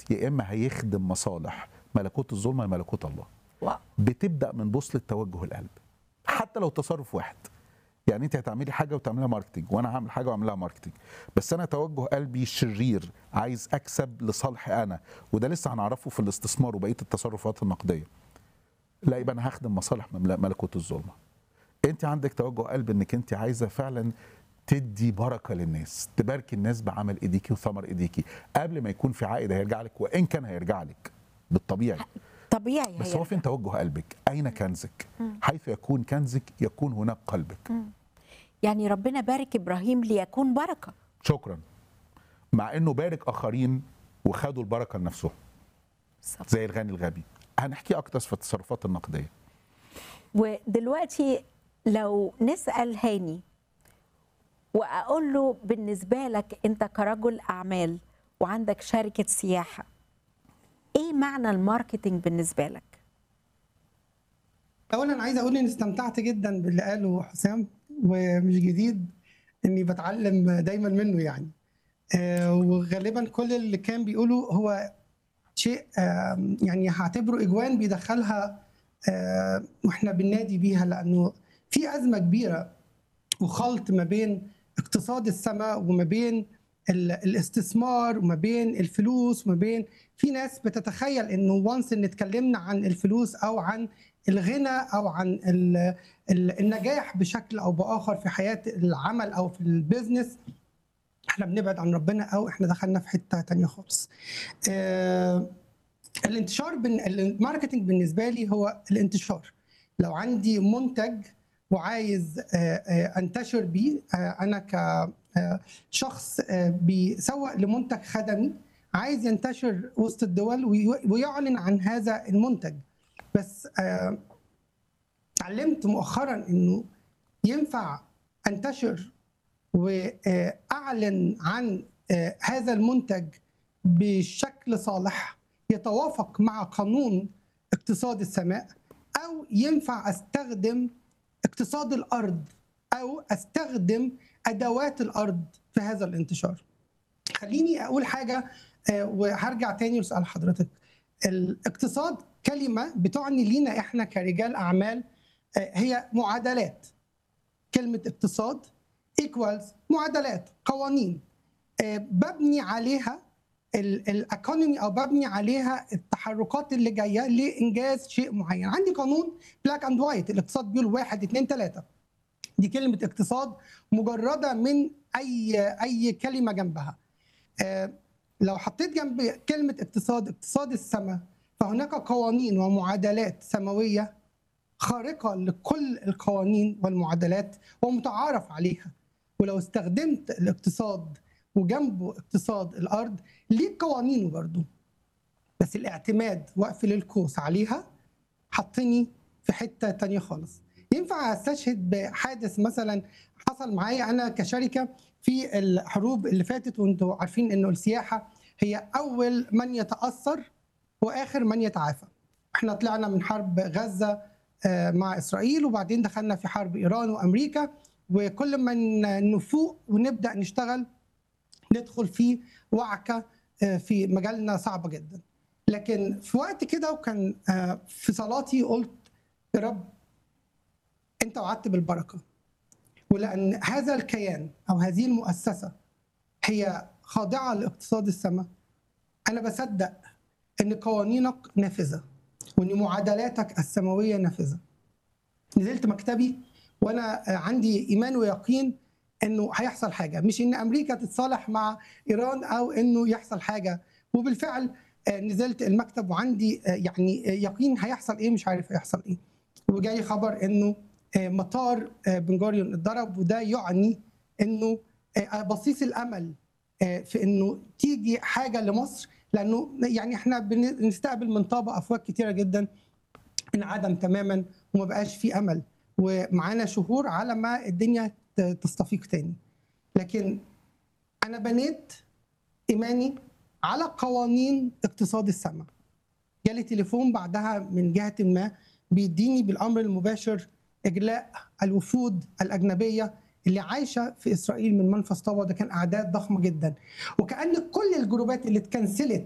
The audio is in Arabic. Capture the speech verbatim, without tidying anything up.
يا اما هيخدم مصالح ملكوت الظلمه يا ملكوت الله. واو. بتبدا من بوصله توجه القلب، حتى لو تصرف واحد. يعني انت هتعملي حاجه وتعملها ماركتنج، وانا هعمل حاجه واعملها ماركتنج، بس انا توجه قلبي شرير، عايز اكسب لصالحي انا، وده لسه هنعرفه في الاستثمار وبقيه التصرفات النقديه. لا، يبقى انا هخدم مصالح ملكوت الظلمه. انت عندك توجه قلب انك انت عايزه فعلا تدي بركه للناس، تباركي الناس بعمل ايديكي وثمر ايديكي، قبل ما يكون في عائد هيرجع لك، وان كان هيرجع لك بالطبيعي. طبيعي. بس هيرجع. هو فين توجه قلبك؟ اين كنزك؟ حيث يكون كنزك يكون هناك قلبك. يعني ربنا بارك ابراهيم ليكون بركه. شكرا. مع انه بارك اخرين وخدوا البركه لنفسهم، بالظبط. زي الغني الغبي. هنحكي اكتر في التصرفات النقديه. ودلوقتي لو نسال هاني واقول له بالنسبه لك انت كرجل اعمال وعندك شركه سياحه، ايه معنى الماركتينج بالنسبه لك؟ اولا عايز اقول اني استمتعت جدا باللي قاله حسام، ومش جديد اني بتعلم دايما منه يعني. آه، وغالبا كل اللي كان بيقوله هو شيء آه، يعني هعتبره اجوان بيدخلها آه، واحنا بننادي بيها، لانه في ازمه كبيره وخلط ما بين اقتصاد السماء وما بين ال- الاستثمار وما بين الفلوس وما بين، في ناس بتتخيل انه وانس ان اتكلمنا عن الفلوس او عن الغنى او عن ال- ال- النجاح بشكل او باخر في حياه العمل او في البيزنس، احنا بنبعد عن ربنا او احنا دخلنا في حته تانية خالص. آه، الانتشار بن... الماركتنج بالنسبه لي هو الانتشار. لو عندي منتج وعايز آه، آه، انتشر بيه، آه، انا كشخص بيسوق لمنتج خدمي عايز ينتشر وسط الدول وي- ويعلن عن هذا المنتج. بس آه، اتعلمت مؤخرا انه ينفع انتشر واعلن عن آه، هذا المنتج بشكل صالح يتوافق مع قانون اقتصاد السماء، او ينفع استخدم اقتصاد الارض او استخدم ادوات الارض في هذا الانتشار. خليني اقول حاجه آه، وهرجع تاني لسؤال حضرتك. الاقتصاد كلمه بتعني لينا احنا كرجال اعمال، آه، هي معادلات. كلمه اقتصاد equals معادلات، قوانين آه، ببني عليها الايكونومي او ببني عليها التحركات اللي جايه لانجاز شيء معين. عندي قانون بلاك اند وايت، الاقتصاد بيقول واحد اتنين تلاته. دي كلمه اقتصاد مجرده من اي اي كلمه جنبها. آه، لو حطيت جنب كلمه اقتصاد اقتصاد السماء، فهناك قوانين ومعادلات سماويه خارقه لكل القوانين والمعادلات ومتعارف عليها. ولو استخدمت الاقتصاد وجنبه اقتصاد الارض ليه قوانينه برضو، بس الاعتماد واقفل القوس عليها حطني في حته تانية خالص. ينفع استشهد بحادث مثلا حصل معايا انا كشركه في الحروب اللي فاتت، وانتم عارفين انه السياحه هي اول من يتاثر واخر من يتعافى. احنا طلعنا من حرب غزه آه، مع اسرائيل، وبعدين دخلنا في حرب ايران وامريكا، وكل ما نفوق ونبدا نشتغل ندخل في وعكه آه، في مجالنا صعبه جدا. لكن في وقت كده وكان آه، في صلاتي قلت يا رب انت وعدت بالبركه، ولان هذا الكيان او هذه المؤسسه هي خاضعه لاقتصاد السماء، انا بصدق ان قوانينك نافذه وان معادلاتك السماويه نافذه. نزلت مكتبي وانا عندي ايمان ويقين انه هيحصل حاجه، مش ان امريكا تتصالح مع ايران او انه يحصل حاجه. وبالفعل نزلت المكتب وعندي يعني يقين هيحصل ايه، مش عارف هيحصل ايه. وجاي خبر انه مطار بن جوريون اتضرب، وده يعني انه بصيص الامل في انه تيجي حاجه لمصر، لانه يعني احنا بنستقبل من طابه افواج كتيره جدا انعدم تماما وما بقاش في امل، ومعانا شهور على ما الدنيا تستفيق تاني. لكن انا بنيت ايماني على قوانين اقتصاد السماء. جالي تليفون بعدها من جهه ما بيديني بالامر المباشر اجلاء الوفود الاجنبيه اللي عايشه في اسرائيل من منفذ طابا. ده كان اعداد ضخمه جدا، وكان كل الجروبات اللي اتكنسلت